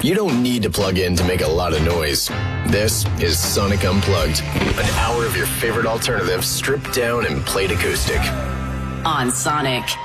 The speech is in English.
You don't need to plug in to make a lot of noise. This is Sonic Unplugged, an hour of your favorite alternatives stripped down and played acoustic. On Sonic.